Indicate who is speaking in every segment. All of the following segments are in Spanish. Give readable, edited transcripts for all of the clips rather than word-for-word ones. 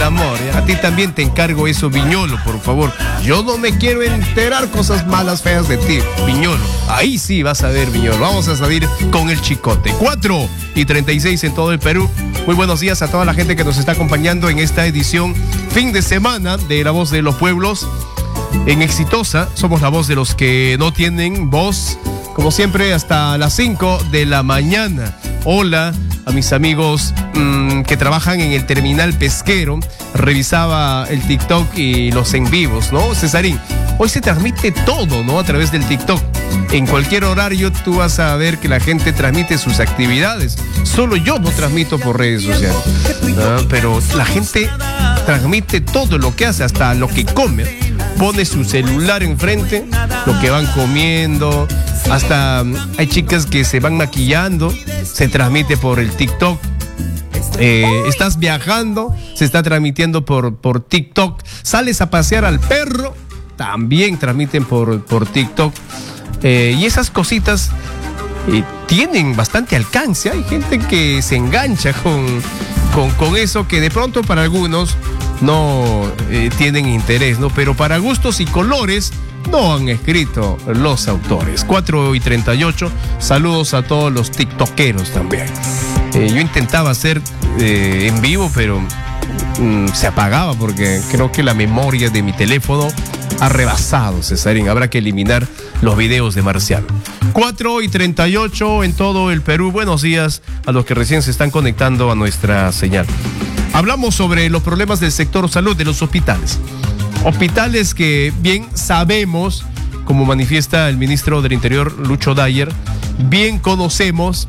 Speaker 1: amor, ¿eh? A ti también te encargo eso, Viñolo, por favor. Yo no me quiero enterar cosas malas, feas de ti, Viñolo. Ahí sí vas a ver, Viñolo. Vamos a salir con el chicote. 4:36 en todo el Perú. Muy buenos días a toda la gente que nos está acompañando en esta edición fin de semana de La Voz de los Pueblos. En Exitosa somos la voz de los que no tienen voz, como siempre hasta las 5 de la mañana. Hola a mis amigos que trabajan en el terminal pesquero. Revisaba el TikTok y los en vivos, ¿no? Cesarín, hoy se transmite todo, ¿no? A través del TikTok. En cualquier horario tú vas a ver que la gente transmite sus actividades. Solo yo no transmito por redes sociales. Pero la gente transmite todo lo que hace, hasta lo que come. Pone su celular enfrente, lo que van comiendo. Hasta hay chicas que se van maquillando, se transmite por el TikTok. Estás viajando, se está transmitiendo por TikTok. Sales a pasear al perro, también transmiten por TikTok. Y esas cositas tienen bastante alcance. Hay gente que se engancha con eso, que de pronto para algunos no tienen interés, ¿no? Pero para gustos y colores no han escrito los autores. 4:38. Saludos a todos los tiktokeros también. Yo intentaba hacer en vivo, pero se apagaba porque creo que la memoria de mi teléfono ha rebasado, Cesarín. Habrá que eliminar los videos de Marcial. 4:38 en todo el Perú. Buenos días a los que recién se están conectando a nuestra señal. Hablamos sobre los problemas del sector salud, de los hospitales. Hospitales que bien sabemos, como manifiesta el ministro del Interior, Lucho Dyer, bien conocemos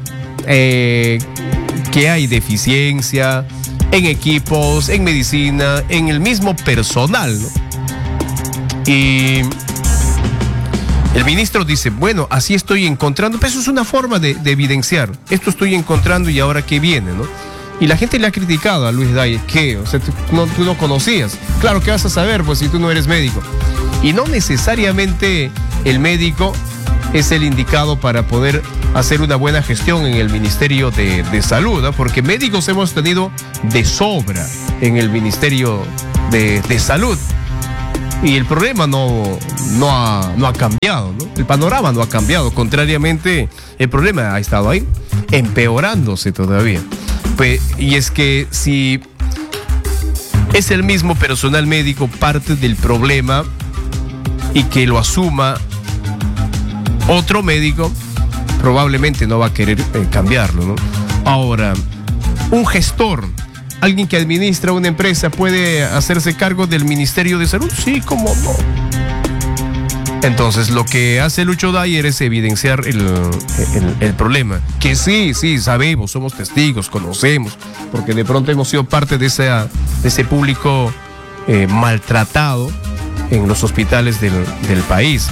Speaker 1: que hay deficiencia en equipos, en medicina, en el mismo personal, ¿no? Y el ministro dice, bueno, así estoy encontrando, pero eso es una forma de evidenciar. Esto estoy encontrando y ahora qué viene, ¿no? Y la gente le ha criticado a Luis Dyer. ¿Qué? O sea, tú no conocías. Claro, ¿qué vas a saber? Pues si tú no eres médico. Y no necesariamente el médico es el indicado para poder hacer una buena gestión en el Ministerio de Salud, ¿no? Porque médicos hemos tenido de sobra en el Ministerio de Salud. Y el problema no ha cambiado, ¿no? El panorama no ha cambiado. Contrariamente, el problema ha estado ahí, empeorándose todavía. Pues, y es que si es el mismo personal médico parte del problema y que lo asuma otro médico, probablemente no va a querer cambiarlo, ¿no? Ahora, un gestor, alguien que administra una empresa, ¿puede hacerse cargo del Ministerio de Salud? Sí, ¿cómo no? Entonces, lo que hace Lucho Dyer es evidenciar el problema. Que sí, sabemos, somos testigos, conocemos, porque de pronto hemos sido parte de ese público maltratado en los hospitales del país.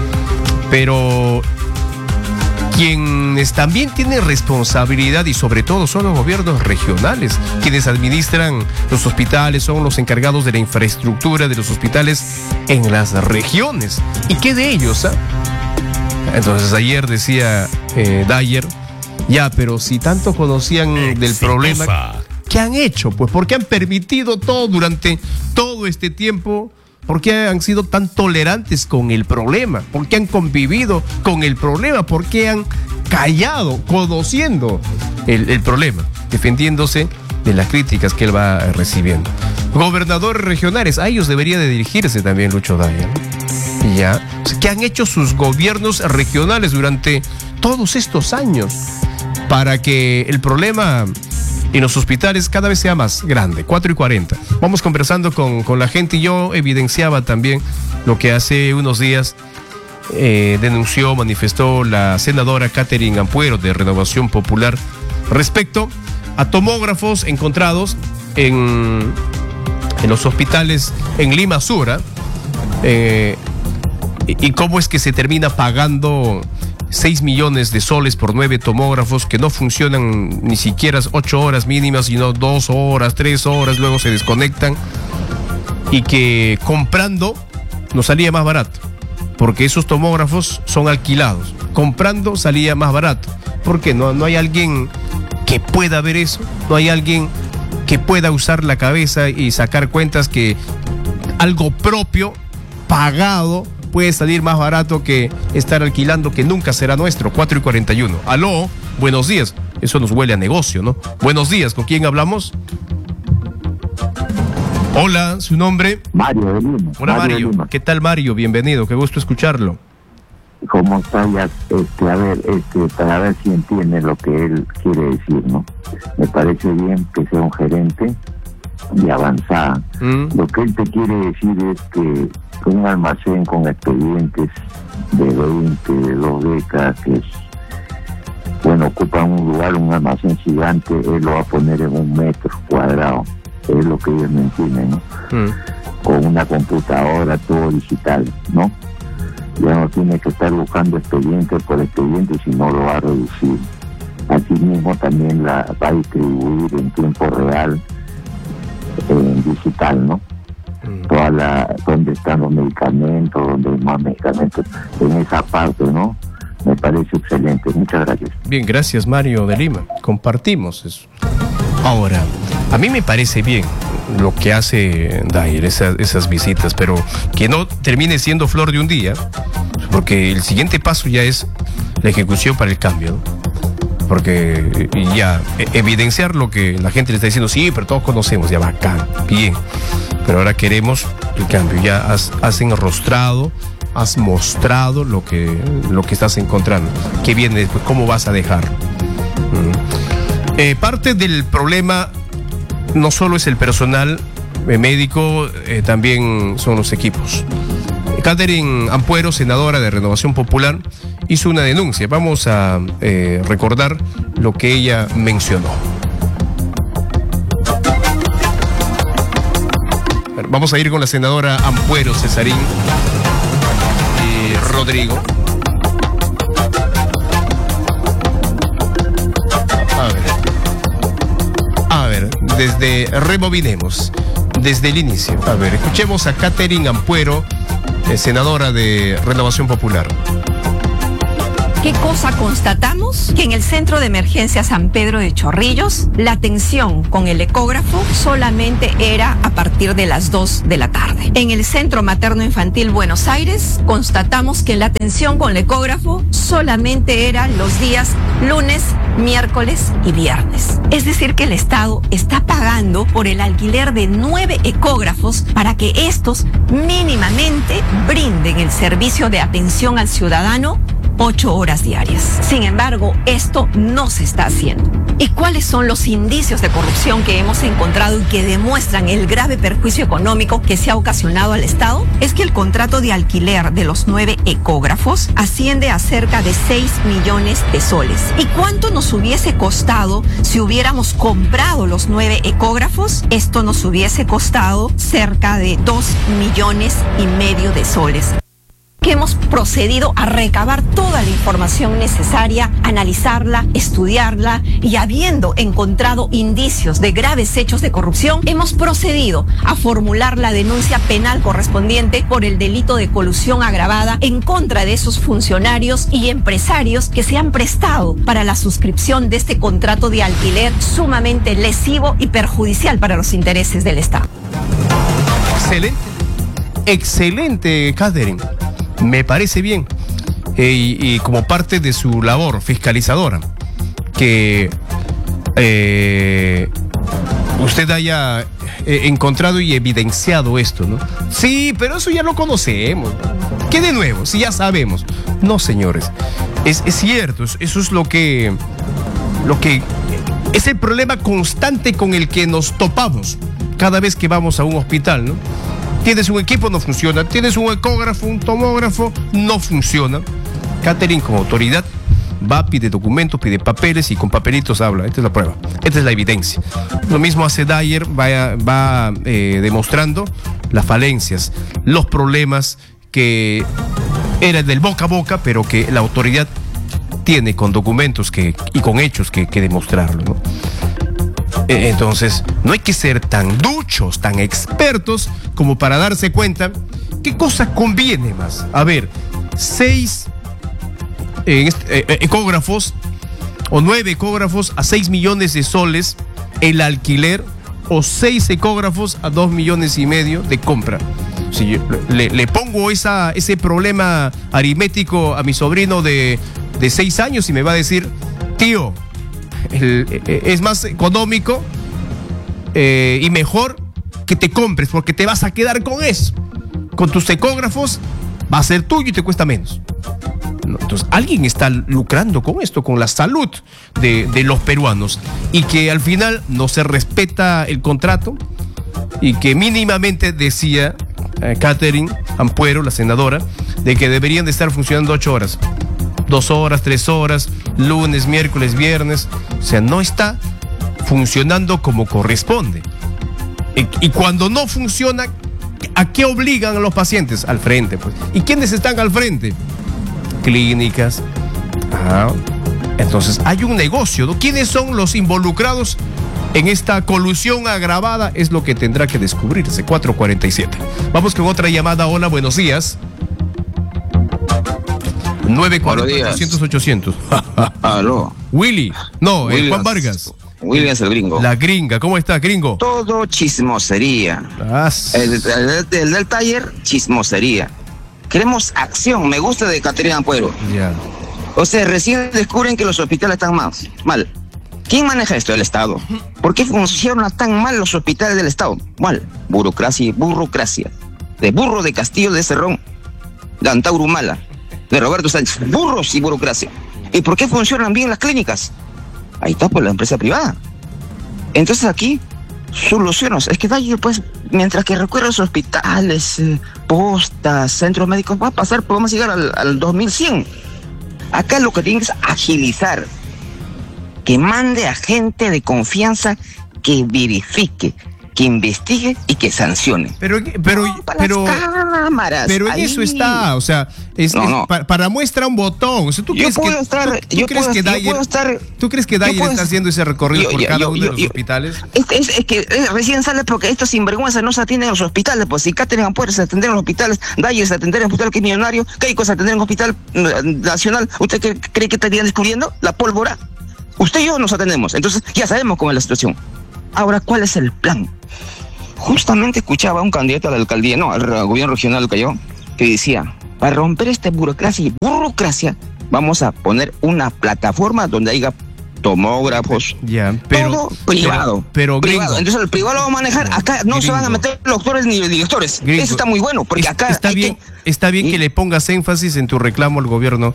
Speaker 1: Pero quienes también tienen responsabilidad y sobre todo son los gobiernos regionales, quienes administran los hospitales, son los encargados de la infraestructura de los hospitales en las regiones. ¿Y qué de ellos? Entonces ayer decía Dyer, ya, pero si tanto conocían del problema, ¿qué han hecho? Pues porque han permitido todo durante todo este tiempo. ¿Por qué han sido tan tolerantes con el problema? ¿Por qué han convivido con el problema? ¿Por qué han callado, conociendo el problema, defendiéndose de las críticas que él va recibiendo? Gobernadores regionales, a ellos debería de dirigirse también Lucho Dyer. ¿Ya? ¿Qué han hecho sus gobiernos regionales durante todos estos años para que el problema en los hospitales cada vez sea más grande? 4:40. Vamos conversando con la gente y yo evidenciaba también lo que hace unos días manifestó la senadora Catherine Ampuero de Renovación Popular respecto a tomógrafos encontrados en los hospitales en Lima Sur, y cómo es que se termina pagando 6 millones de soles por 9 tomógrafos que no funcionan ni siquiera 8 horas mínimas, sino 2 horas, 3 horas, luego se desconectan, y que comprando nos salía más barato, porque esos tomógrafos son alquilados. Comprando salía más barato, porque no hay alguien que pueda ver eso, no hay alguien que pueda usar la cabeza y sacar cuentas que algo propio, pagado, puede salir más barato que estar alquilando, que nunca será nuestro. 4:41. Aló, buenos días. Eso nos huele a negocio, ¿no? Buenos días, ¿con quién hablamos? Hola, ¿su nombre?
Speaker 2: Mario de Lima.
Speaker 1: Hola, Mario. ¿Qué tal, Mario? Bienvenido, qué gusto escucharlo.
Speaker 2: ¿Cómo está? Ya, para ver si entiende lo que él quiere decir, ¿no? Me parece bien que sea un gerente de avanzada. Lo que él te quiere decir es que un almacén con expedientes de 20, de 2 décadas, que es, bueno, ocupa un lugar, un almacén gigante, él lo va a poner en 1 metro cuadrado. Es lo que ellos me entienden, ¿no? Con una computadora, todo digital, ¿no? Ya no tiene que estar buscando expediente por expediente, sino lo va a reducir. Asimismo también la va a distribuir en tiempo real, en digital, ¿no? Donde están los medicamentos, donde hay más medicamentos, en esa parte, ¿no? Me parece excelente. Muchas gracias.
Speaker 1: Bien, gracias, Mario de Lima. Compartimos eso. Ahora, a mí me parece bien lo que hace Dair, esas visitas, pero que no termine siendo flor de un día, porque el siguiente paso ya es la ejecución para el cambio, ¿no? Porque ya evidenciar lo que la gente le está diciendo, sí, pero todos conocemos, ya bacán, bien, pero ahora queremos el cambio. Ya has enrostrado, has mostrado lo que estás encontrando. ¿Qué viene después? ¿Cómo vas a dejar? Parte del problema no solo es el personal médico, también son los equipos. Catherine Ampuero, senadora de Renovación Popular, hizo una denuncia. Vamos a recordar lo que ella mencionó. Vamos a ir con la senadora Ampuero, Cesarín y Rodrigo. Rebobinemos desde el inicio. A ver, escuchemos a Catherine Ampuero, senadora de Renovación Popular.
Speaker 3: ¿Qué cosa constatamos? Que en el Centro de Emergencia San Pedro de Chorrillos, la atención con el ecógrafo solamente era a partir de las 2 de la tarde. En el Centro Materno Infantil Buenos Aires, constatamos que la atención con el ecógrafo solamente era los días lunes, miércoles y viernes. Es decir, que el Estado está pagando por el alquiler de 9 ecógrafos para que estos mínimamente brinden el servicio de atención al ciudadano 8 horas diarias. Sin embargo, esto no se está haciendo. ¿Y cuáles son los indicios de corrupción que hemos encontrado y que demuestran el grave perjuicio económico que se ha ocasionado al Estado? Es que el contrato de alquiler de los 9 ecógrafos asciende a cerca de 6 millones de soles. ¿Y cuánto nos hubiese costado si hubiéramos comprado los 9 ecógrafos? Esto nos hubiese costado cerca de 2,5 millones de soles. Que hemos procedido a recabar toda la información necesaria, analizarla, estudiarla, y habiendo encontrado indicios de graves hechos de corrupción, hemos procedido a formular la denuncia penal correspondiente por el delito de colusión agravada en contra de esos funcionarios y empresarios que se han prestado para la suscripción de este contrato de alquiler sumamente lesivo y perjudicial para los intereses del Estado.
Speaker 1: Excelente, Catherine. Me parece bien, y como parte de su labor fiscalizadora, que usted haya encontrado y evidenciado esto, ¿no? Sí, pero eso ya lo conocemos. ¿Qué de nuevo? Si ya sabemos. No, señores, es cierto, eso es lo que es el problema constante con el que nos topamos cada vez que vamos a un hospital, ¿no? Tienes un equipo, no funciona. Tienes un ecógrafo, un tomógrafo, no funciona. Catherine, como autoridad, va, pide documentos, pide papeles y con papelitos habla. Esta es la prueba, esta es la evidencia. Lo mismo hace Dair, va demostrando las falencias, los problemas que eran del boca a boca, pero que la autoridad tiene con documentos y con hechos que demostrarlo, ¿no? Entonces, no hay que ser tan duchos, tan expertos como para darse cuenta qué cosa conviene más. A ver, 6 ecógrafos o 9 ecógrafos a 6 millones de soles el alquiler, o 6 ecógrafos a 2,5 millones de compra. Si yo le pongo ese problema aritmético a mi sobrino de 6 años y me va a decir, tío, es más económico y mejor que te compres, porque te vas a quedar con eso. Con tus ecógrafos va a ser tuyo y te cuesta menos. No, entonces alguien está lucrando con esto, con la salud de los peruanos, y que al final no se respeta el contrato, y que mínimamente decía Catherine Ampuero, la senadora, de que deberían de estar funcionando 8 horas, 2 horas, 3 horas, lunes, miércoles, viernes. O sea, no está funcionando como corresponde. Y cuando no funciona, ¿a qué obligan a los pacientes? Al frente, pues. ¿Y quiénes están al frente? Clínicas. Entonces hay un negocio, ¿no? ¿Quiénes son los involucrados en esta colusión agravada? Es lo que tendrá que descubrirse. 4:47. Vamos con otra llamada. Hola, buenos días. 940-800-800.
Speaker 4: Aló.
Speaker 1: Willy. No, Juan Vargas.
Speaker 4: William es el gringo.
Speaker 1: La gringa. ¿Cómo está, gringo?
Speaker 4: Todo chismosería. El del taller, chismosería. Queremos acción. Me gusta de Caterina Ampuero.
Speaker 1: Ya.
Speaker 4: O sea, recién descubren que los hospitales están mal. ¿Quién maneja esto? El Estado. ¿Por qué funcionan tan mal los hospitales del Estado? Mal. Burocracia. De burro de Castillo de Cerrón. De Antauro Humala. De Roberto Sánchez. Burros y burocracia. ¿Y por qué funcionan bien las clínicas? Ahí está, por la empresa privada. Entonces aquí, soluciones. Es que pues, mientras que recuerda los hospitales, postas, centros médicos, va a pasar, podemos llegar al 2100. Acá lo que tiene es agilizar. Que mande a gente de confianza que verifique, que investigue y que sancione.
Speaker 1: Pero
Speaker 4: cámaras,
Speaker 1: en eso está, o sea, para muestra un botón. O sea, ¿tú crees que Dyer está haciendo ese recorrido por cada uno de los hospitales?
Speaker 4: Es que recién sale porque estos sinvergüenzas no se atienden en los hospitales. Pues si Catherine Ampuero se atender en los hospitales, Dyer se atender en el hospital que es millonario, Keiko se atender en el hospital nacional, ¿usted cree que estarían descubriendo la pólvora? Usted y yo nos atendemos, entonces ya sabemos cómo es la situación. Ahora, ¿cuál es el plan? Justamente escuchaba a un candidato a la alcaldía, al gobierno regional del Callao, que decía, para romper esta burocracia, vamos a poner una plataforma donde haya tomógrafos, todo privado.
Speaker 1: Pero
Speaker 4: privado. Entonces el privado lo va a manejar. Acá no se van a meter doctores ni directores. Gringo. Eso está muy bueno, porque acá
Speaker 1: está bien que le pongas énfasis en tu reclamo al gobierno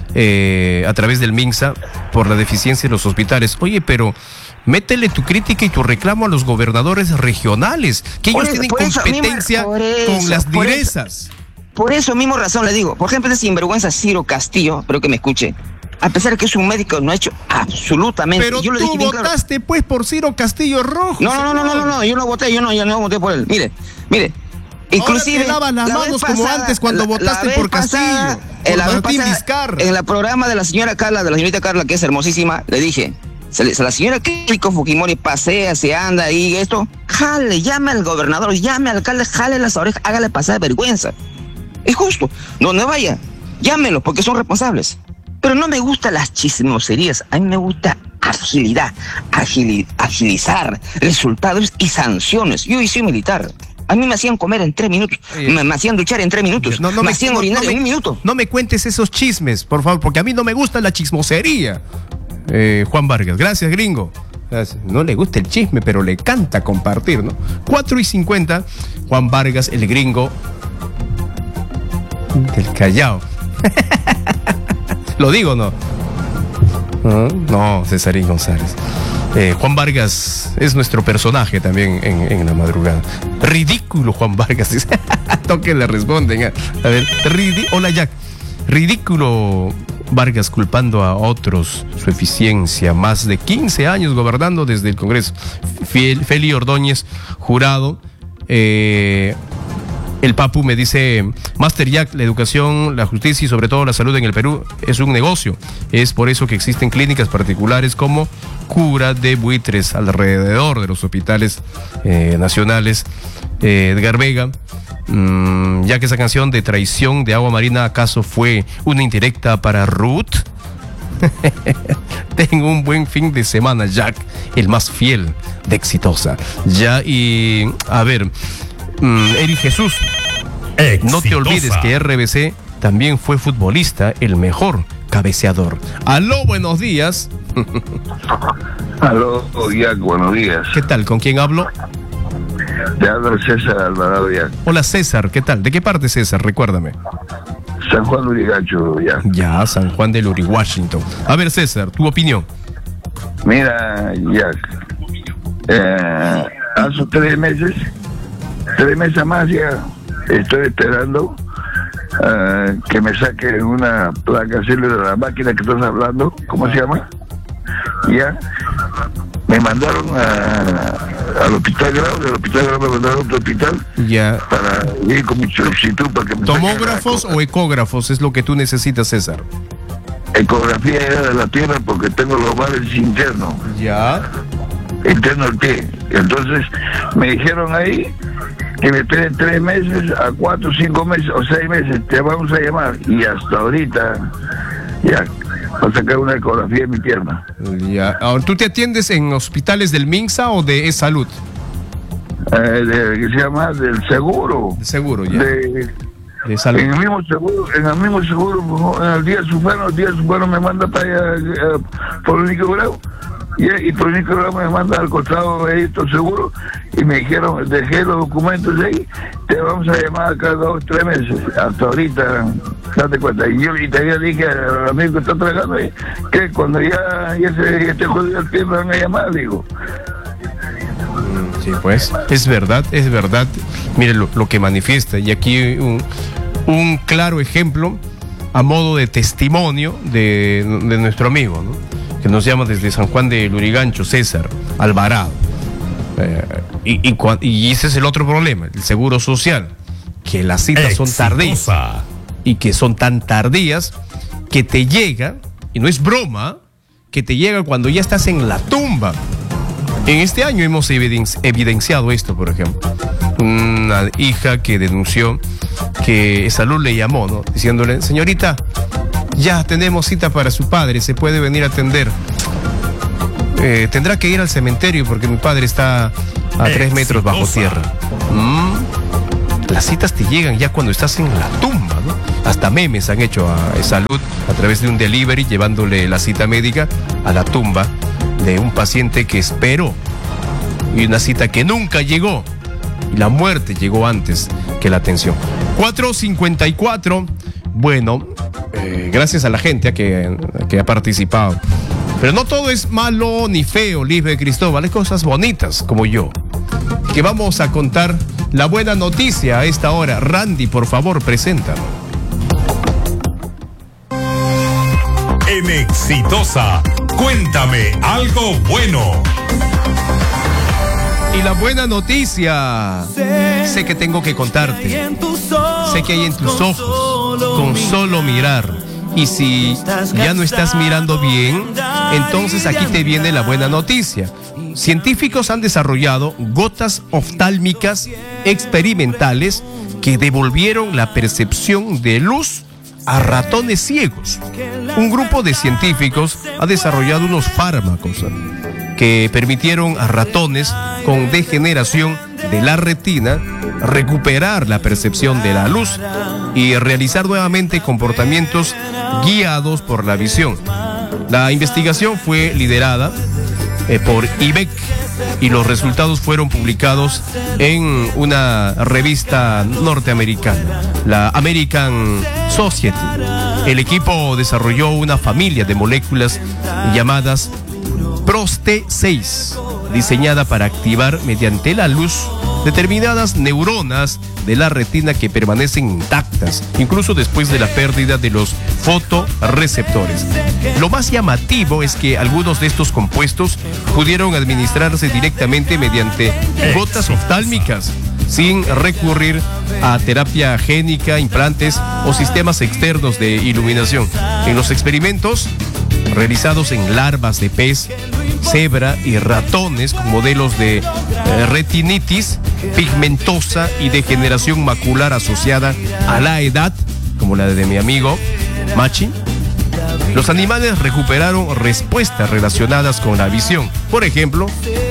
Speaker 1: a través del MINSA por la deficiencia de los hospitales. Oye, pero métele tu crítica y tu reclamo a los gobernadores regionales, que ellos tienen competencia con las direzas.
Speaker 4: Por eso mismo razón le digo. Por ejemplo, ese sinvergüenza Ciro Castillo, espero que me escuche. A pesar de que es un médico, no ha hecho absolutamente.
Speaker 1: Pero yo tú votaste, pues, por Ciro Castillo Rojo.
Speaker 4: No, yo no voté, yo no voté por él. Mire. Inclusive,
Speaker 1: ahora te lavan las manos como antes cuando votaste por Castillo, por Martín Vizcarra.
Speaker 4: En el programa de la señorita Carla, que es hermosísima, le dije, la señora Keiko Fujimori pasea, se anda ahí, llame al gobernador, llame al alcalde, jale las orejas, hágale pasar vergüenza. Es justo, donde vaya, llámelo, porque son responsables. Pero no me gustan las chismoserías, a mí me gusta agilidad, agilizar resultados y sanciones. Yo soy militar. A mí me hacían comer en 3 minutos, me hacían duchar en 3 minutos, me hacían orinar en 1 minuto.
Speaker 1: No me cuentes esos chismes, por favor, porque a mí no me gusta la chismosería. Juan Vargas, gracias, gringo. Gracias. No le gusta el chisme, pero le encanta compartir, ¿no? 4:50, Juan Vargas, el gringo del Callao. ¿Lo digo o no? No, Cesarín González. Juan Vargas es nuestro personaje también en la madrugada. Ridículo, Juan Vargas. Toque le responden. A ver, hola, Jack. Ridículo, Vargas culpando a otros su eficiencia. Más de 15 años gobernando desde el Congreso. Feli Ordóñez, jurado. El Papu me dice, Master Jack, la educación, la justicia y sobre todo la salud en el Perú es un negocio. Es por eso que existen clínicas particulares como cura de buitres alrededor de los hospitales nacionales. Edgar Vega, ya que esa canción de traición de Agua Marina, ¿acaso fue una indirecta para Ruth? Tengo un buen fin de semana, Jack, el más fiel. de Exitosa. Ya, y a ver, Eric Jesús, no te olvides que RBC también fue futbolista, el mejor cabeceador. Aló, buenos días.
Speaker 5: Aló, Jack, buenos días.
Speaker 1: ¿Qué tal? ¿Con quién hablo?
Speaker 5: Te habla César Alvarado, Jack.
Speaker 1: Hola, César, ¿qué tal? ¿De qué parte, César? Recuérdame.
Speaker 5: San Juan de Lurigancho, Jack.
Speaker 1: Ya, San Juan de Lurigancho, Washington. A ver, César, tu opinión.
Speaker 5: Mira, Jack, hace 3 meses más ya, estoy esperando que me saquen una placa celular de la máquina que estás hablando, ¿cómo se llama? Ya, me mandaron al hospital Grau, del hospital Grau me mandaron a otro hospital,
Speaker 1: ya,
Speaker 5: para ir con mi solicitud para que me
Speaker 1: ¿tomógrafos o ecógrafos es lo que tú necesitas, César?
Speaker 5: Ecografía era de la pierna porque tengo los ovarios internos.
Speaker 1: Ya.
Speaker 5: Interno al pie. Entonces me dijeron ahí que me esperen 3 meses a 4, 5 meses o 6 meses, te vamos a llamar. Y hasta ahorita ya va a sacar una ecografía de mi pierna.
Speaker 1: Ya. Ahora, ¿tú te atiendes en hospitales del MINSA o de E-Salud?
Speaker 5: ¿Qué se llama? Del seguro.
Speaker 1: De seguro, ya.
Speaker 5: De salud. En el mismo seguro, en el día sufano me manda para allá por el Nico Grau. Y por el Nico Grau me manda al costado de esto seguro. Y me dijeron, dejé los documentos ahí, te vamos a llamar cada 2 o 3 meses. Hasta ahorita, date cuenta. Y yo te dije al amigo que está trabajando ahí, que cuando ya se esté jodido el pie me van a llamar, digo.
Speaker 1: Sí, pues, es verdad. Mire lo que manifiesta. Y aquí un claro ejemplo a modo de testimonio de nuestro amigo, ¿no? Que nos llama desde San Juan de Lurigancho, César Alvarado. Y ese es el otro problema, el seguro social, que las citas son tardías y que son tan tardías que te llega, y no es broma, que te llega cuando ya estás en la tumba. En este año hemos evidenciado esto, por ejemplo. Una hija que denunció que Salud le llamó, ¿no? Diciéndole, señorita, ya tenemos cita para su padre, se puede venir a atender. Tendrá que ir al cementerio porque mi padre está a 3 metros bajo tierra. Las citas te llegan ya cuando estás en la tumba, ¿no? Hasta memes han hecho a Salud a través de un delivery llevándole la cita médica a la tumba de un paciente que esperó y una cita que nunca llegó, y la muerte llegó antes que la atención. 4:54. Bueno, gracias a la gente que ha participado, pero no todo es malo ni feo, Lisbeth Cristóbal, hay cosas bonitas como yo, que vamos a contar la buena noticia a esta hora. Randy, por favor, preséntalo.
Speaker 6: En Exitosa, cuéntame algo bueno.
Speaker 1: Y la buena noticia, sé que tengo que contarte, sé que hay en tus ojos con solo mirar. Y si ya no estás mirando bien, entonces aquí te viene la buena noticia. Científicos han desarrollado gotas oftálmicas experimentales que devolvieron la percepción de luz a ratones ciegos. Un grupo de científicos ha desarrollado unos fármacos que permitieron a ratones con degeneración de la retina recuperar la percepción de la luz y realizar nuevamente comportamientos guiados por la visión. La investigación fue liderada por IBEC y los resultados fueron publicados en una revista norteamericana, la American Society. El equipo desarrolló una familia de moléculas llamadas PROST6, diseñada para activar mediante la luz determinadas neuronas de la retina que permanecen intactas, incluso después de la pérdida de los fotorreceptores. Lo más llamativo es que algunos de estos compuestos pudieron administrarse directamente mediante gotas oftálmicas, sin recurrir a terapia génica, implantes o sistemas externos de iluminación. En los experimentos realizados en larvas de pez, cebra y ratones con modelos de retinitis pigmentosa y degeneración macular asociada a la edad, como la de mi amigo Machi, los animales recuperaron respuestas relacionadas con la visión. Por ejemplo,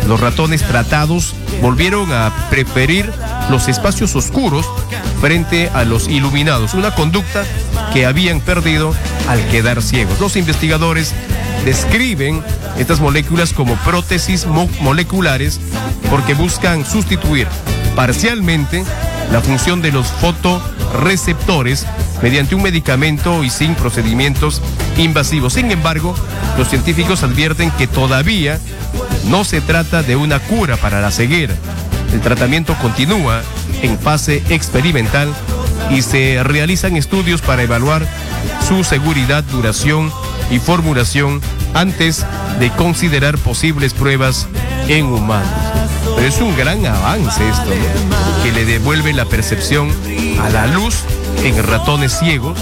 Speaker 1: Los ratones tratados volvieron a preferir los espacios oscuros frente a los iluminados, una conducta que habían perdido al quedar ciegos. Los investigadores describen estas moléculas como prótesis moleculares porque buscan sustituir parcialmente la función de los fotorreceptores mediante un medicamento y sin procedimientos invasivos. Sin embargo, los científicos advierten que todavía no se trata de una cura para la ceguera. El tratamiento continúa en fase experimental y se realizan estudios para evaluar su seguridad, duración y formulación antes de considerar posibles pruebas en humanos. Pero es un gran avance esto, ¿no? Que le devuelve la percepción a la luz en ratones ciegos.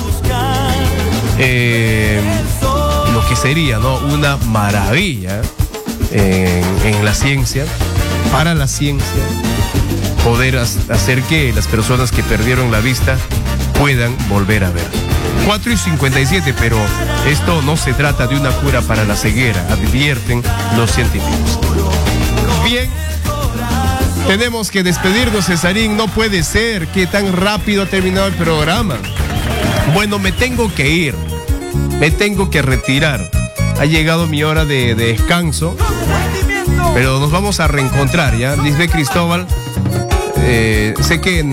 Speaker 1: Lo que sería, ¿no?, una maravilla en la ciencia, para la ciencia, poder hacer que las personas que perdieron la vista puedan volver a ver. 4:57, pero esto no se trata de una cura para la ceguera, advierten los científicos. Bien, tenemos que despedirnos, Cesarín, no puede ser que tan rápido ha terminado el programa. Bueno, me tengo que ir, me tengo que retirar. Ha llegado mi hora de descanso, pero nos vamos a reencontrar, ¿ya? Lisbeth Cristóbal, sé que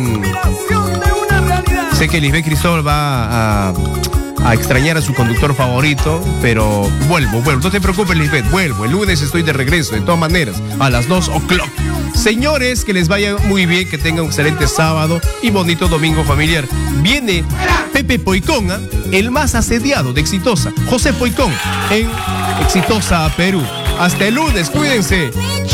Speaker 1: Lisbeth Cristóbal va a extrañar a su conductor favorito, pero vuelvo, no te preocupes, Lisbeth, vuelvo, el lunes estoy de regreso, de todas maneras, a las 2:00. Señores, que les vaya muy bien, que tengan un excelente sábado y bonito domingo familiar. Viene Pepe Poicón, el más asediado de Exitosa, José Poicón, en Exitosa Perú. Hasta el lunes, cuídense.